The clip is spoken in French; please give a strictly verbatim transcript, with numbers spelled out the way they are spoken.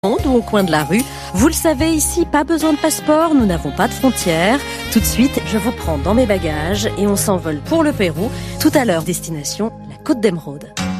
ou au coin de la rue. Vous le savez, ici, pas besoin de passeport, nous n'avons pas de frontières. Tout de suite, je vous prends dans mes bagages et on s'envole pour le Pérou. Tout à l'heure, destination, la Côte d'Émeraude.